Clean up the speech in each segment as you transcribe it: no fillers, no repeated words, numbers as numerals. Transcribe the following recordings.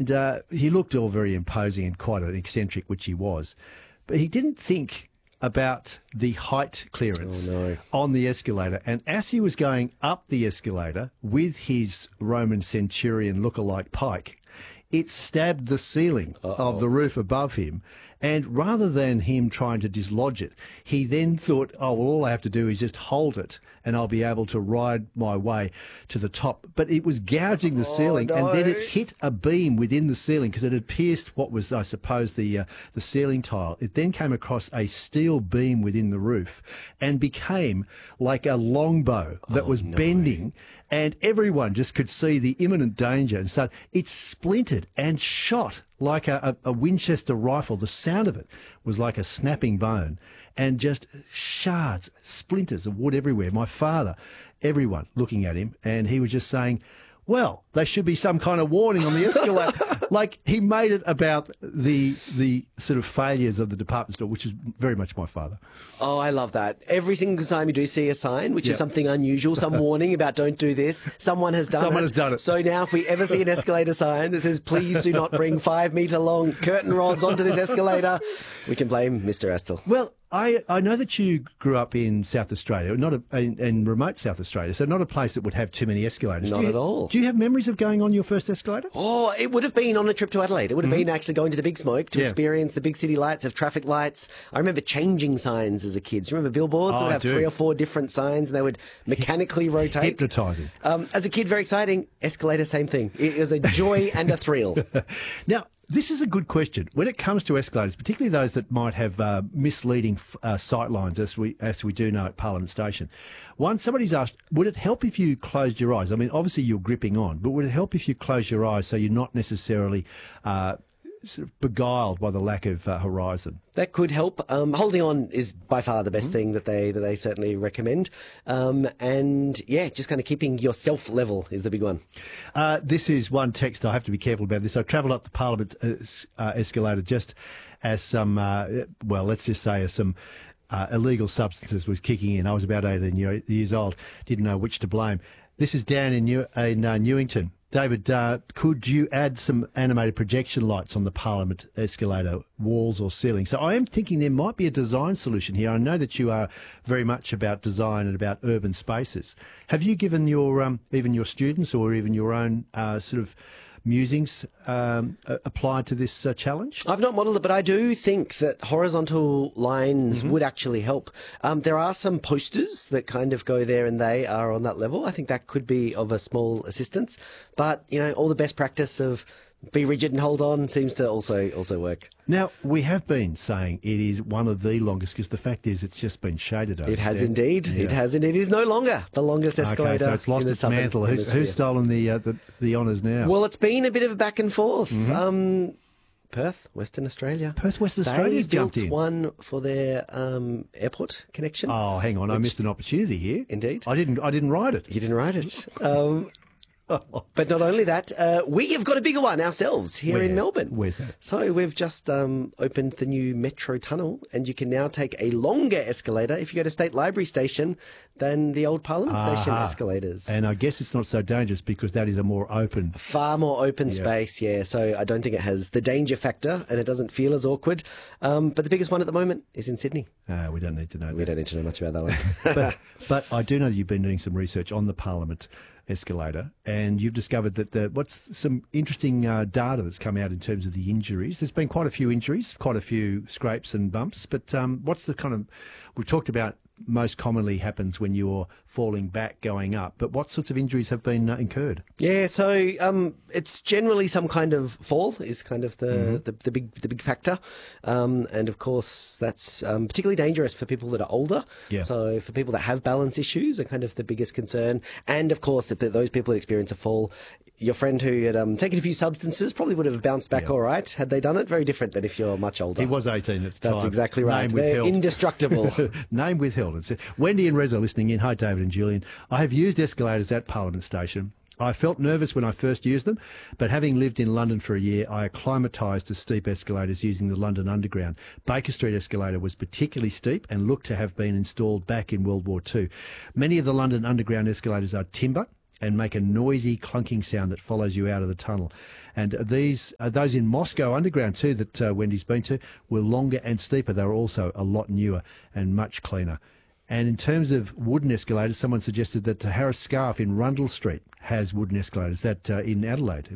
And he looked all very imposing and quite an eccentric, which he was. But he didn't think about the height clearance on the escalator. And as he was going up the escalator with his Roman centurion lookalike pike, it stabbed the ceiling of the roof above him. And rather than him trying to dislodge it, he then thought, oh, well, all I have to do is just hold it and I'll be able to ride my way to the top. But it was gouging the ceiling, and then it hit a beam within the ceiling because it had pierced what was, I suppose, the ceiling tile. It then came across a steel beam within the roof and became like a longbow that was bending, and everyone just could see the imminent danger. And so it splintered and shot like a Winchester rifle. The sound of it was like a snapping bone, and just shards, splinters of wood everywhere. My father, everyone looking at him, and he was just saying, well, there should be some kind of warning on the escalator. Like, he made it about the sort of failures of the department store, which is very much my father. Oh, I love that. Every single time you do see a sign, which is something unusual, some warning about don't do this, someone has done it. So now if we ever see an escalator sign that says, please do not bring 5 metre long curtain rods onto this escalator, we can blame Mr. Astle. Well, I know that you grew up in South Australia, in remote South Australia, so not a place that would have too many escalators. Not at all. Do you have memories of going on your first escalator? Oh, it would have been on a trip to Adelaide. It would have been actually going to the Big Smoke to experience the big city lights of traffic lights. I remember changing signs as a kid. Do you remember billboards? They would have 3 or 4 different signs, and they would mechanically rotate. Hypnotising. As a kid, very exciting. Escalator, same thing. It was a joy and a thrill. Now, this is a good question. When it comes to escalators, particularly those that might have misleading sight lines, as we do know at Parliament Station, somebody's asked, would it help if you closed your eyes? I mean, obviously you're gripping on, but would it help if you close your eyes so you're not necessarily sort of beguiled by the lack of horizon? That could help. Holding on is by far the best thing that they certainly recommend. And yeah, just kind of keeping yourself level is the big one. This is one text. I have to be careful about this. I travelled up the Parliament escalator just as some, let's just say as some illegal substances was kicking in. I was about 18 years old. Didn't know which to blame. This is down in Newington. David, could you add some animated projection lights on the Parliament escalator walls or ceiling? So I am thinking there might be a design solution here. I know that you are very much about design and about urban spaces. Have you given your even your students or even your own sort of musings applied to this challenge? I've not modelled it, but I do think that horizontal lines would actually help. There are some posters that kind of go there and they are on that level. I think that could be of a small assistance. But, you know, all the best practice of be rigid and hold on seems to also work. Now, we have been saying it is one of the longest because the fact is it's just been shaded over. It has indeed. Yeah. It has indeed. It is no longer the longest escalator. Okay, so it's lost its mantle. Who's stolen the honours now? Well, it's been a bit of a back and forth. Perth, Western Australia. Perth, Western Australia's jumped in. They built one for their airport connection. Oh, hang on. I missed an opportunity here. Indeed. I didn't write it. You didn't write it. But not only that, we have got a bigger one ourselves here in Melbourne. Where's that? So we've just opened the new Metro Tunnel, and you can now take a longer escalator if you go to State Library Station than the old Parliament Station escalators. And I guess it's not so dangerous because that is a more open... Far more open space, yeah. So I don't think it has the danger factor, and it doesn't feel as awkward. But the biggest one at the moment is in Sydney. We don't need to know that. We don't need to know much about that one. but I do know that you've been doing some research on the Parliament escalator, and you've discovered that what's some interesting data that's come out in terms of the injuries. There's been quite a few injuries, quite a few scrapes and bumps, but what's the kind of... We've talked about most commonly happens when you're falling back going up, but what sorts of injuries have been incurred? Yeah, so it's generally some kind of fall is kind of the big factor, and of course that's particularly dangerous for people that are older. Yeah. So for people that have balance issues are kind of the biggest concern, and of course if those people that experience a fall, your friend who had taken a few substances probably would have bounced back all right had they done it. Very different than if you're much older. He was 18 at the time. That's exactly right. Name They're withheld. Indestructible. Name withheld. It's Wendy and Reza listening in. Hi, David and Julian. I have used escalators at Parliament Station. I felt nervous when I first used them, but having lived in London for a year, I acclimatised to steep escalators using the London Underground. Baker Street escalator was particularly steep and looked to have been installed back in World War II. Many of the London Underground escalators are timber, and make a noisy clunking sound that follows you out of the tunnel. And those in Moscow Underground too that Wendy's been to were longer and steeper. They were also a lot newer and much cleaner. And in terms of wooden escalators, someone suggested that Harris Scarf in Rundle Street has wooden escalator. Is that in Adelaide?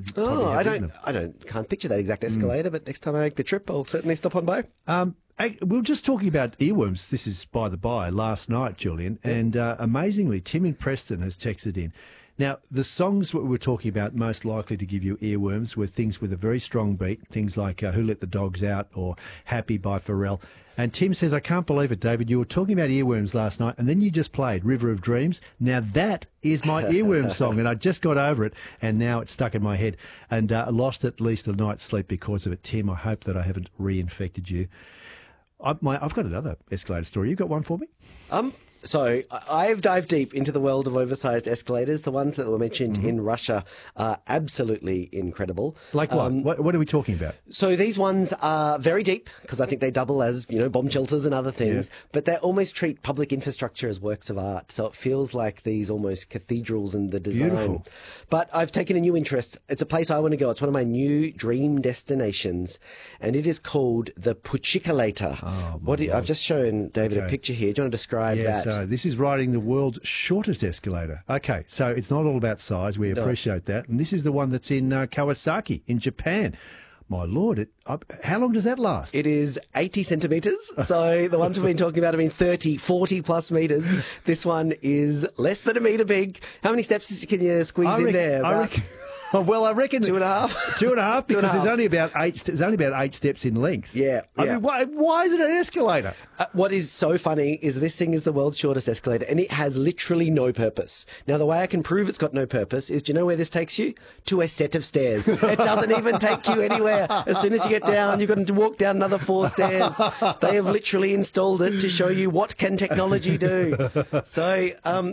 Can't picture that exact escalator, but next time I make the trip, I'll certainly stop on by. We were just talking about earworms. This is by the by last night, Julian, and amazingly, Tim in Preston has texted in. Now, the songs that we were talking about most likely to give you earworms were things with a very strong beat, things like Who Let the Dogs Out or Happy by Pharrell. And Tim says, I can't believe it, David. You were talking about earworms last night, and then you just played River of Dreams. Now, that is my earworm song, and I just got over it, and now it's stuck in my head. And I lost at least a night's sleep because of it. Tim, I hope that I haven't reinfected you. I've got another escalator story. You got one for me? So I've dived deep into the world of oversized escalators. The ones that were mentioned in Russia are absolutely incredible. Like what? What are we talking about? So these ones are very deep because I think they double as, bomb shelters and other things, but they almost treat public infrastructure as works of art. So it feels like these almost cathedrals in the design. Beautiful. But I've taken a new interest. It's a place I want to go. It's one of my new dream destinations, and it is called the Puchikalator. I've just shown David a picture here. Do you want to describe that? So this is riding the world's shortest escalator. Okay, so it's not all about size. We appreciate that. And this is the one that's in Kawasaki in Japan. My Lord, how long does that last? It is 80 centimetres. So the ones we've been talking about have been 30, 40 plus metres. This one is less than a metre big. How many steps can you squeeze in there? I reckon. Well, I reckon 2.5. 2.5 because there's only about 8. There's only about 8 steps in length. Yeah. I mean, why is it an escalator? What is so funny is this thing is the world's shortest escalator, and it has literally no purpose. Now, the way I can prove it's got no purpose is, do you know where this takes you? To a set of stairs. It doesn't even take you anywhere. As soon as you get down, you've got to walk down another 4 stairs. They have literally installed it to show you what can technology do. So,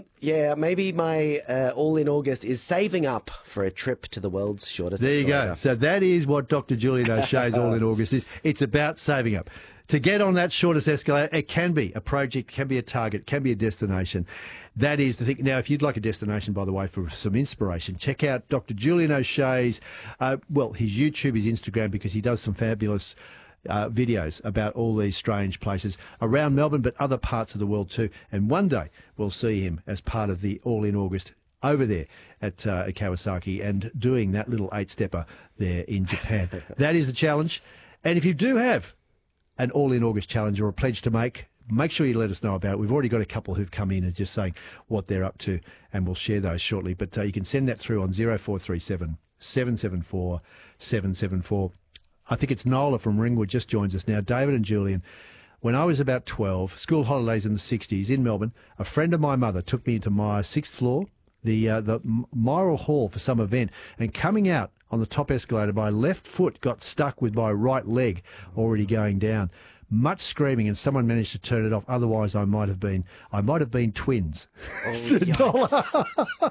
maybe my all in August is saving up for a trip to the world's shortest escalator. There you go. So that is what Dr. Julian O'Shea's all in August is. It's about saving up. To get on that shortest escalator, it can be a project, can be a target, can be a destination. That is the thing. Now, if you'd like a destination, by the way, for some inspiration, check out Dr. Julian O'Shea's, his YouTube, his Instagram, because he does some fabulous videos about all these strange places around Melbourne, but other parts of the world too. And one day we'll see him as part of the All in August over there at Kawasaki and doing that little 8-stepper there in Japan. That is the challenge. And if you do have an All in August challenge or a pledge to make sure you let us know about it. We've already got a couple who've come in and just saying what they're up to, and we'll share those shortly. But you can send that through on 0437 774 774. I think it's Nola from Ringwood just joins us now. David and Julian, when I was about 12, school holidays in the 60s in Melbourne, a friend of my mother took me into my 6th floor, the Myral Hall for some event, and coming out on the top escalator, my left foot got stuck with my right leg already going down. Much screaming, and someone managed to turn it off. Otherwise, I might have been twins. Oh,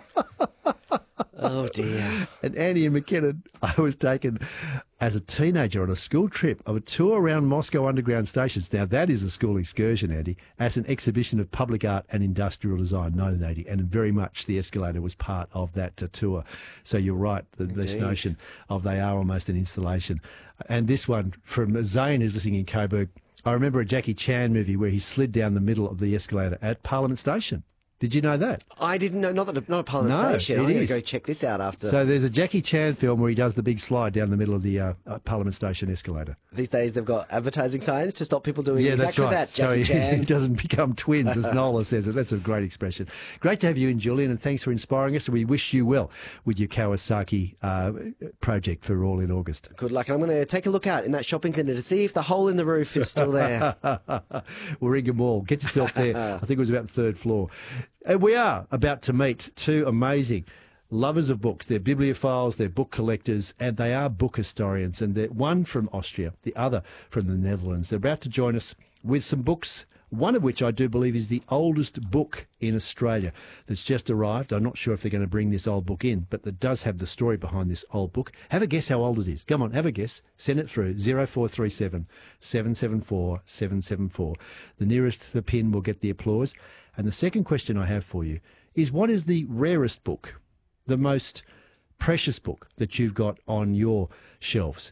oh dear. And Andy and McKinnon, I was taken as a teenager on a school trip of a tour around Moscow underground stations. Now, that is a school excursion, Andy, as an exhibition of public art and industrial design, 1980, and very much the escalator was part of that tour. So you're right, this notion of they are almost an installation. And this one from Zane, who's listening in Coburg. I remember a Jackie Chan movie where he slid down the middle of the escalator at Parliament Station. Did you know that? I didn't know. Not a Parliament Station. I'm going to go check this out after. So there's a Jackie Chan film where he does the big slide down the middle of the Parliament Station escalator. These days they've got advertising signs to stop people doing exactly that. Jackie Chan. He doesn't become twins, as Nola says it. That's a great expression. Great to have you in, Julian, and thanks for inspiring us. We wish you well with your Kawasaki project for All in August. Good luck. I'm going to take a look out in that shopping centre to see if the hole in the roof is still there. Warringah Mall. Get yourself there. I think it was about the 3rd floor. And we are about to meet two amazing lovers of books. They're bibliophiles, they're book collectors, and they are book historians. And they're one from Austria, the other from the Netherlands. They're about to join us with some books, one of which I do believe is the oldest book in Australia that's just arrived. I'm not sure if they're going to bring this old book in, but it does have the story behind this old book. Have a guess how old it is. Come on, have a guess. Send it through 0437 774 774. The nearest the pin will get the applause. And the second question I have for you is, what is the rarest book the most precious book that you've got on your shelves?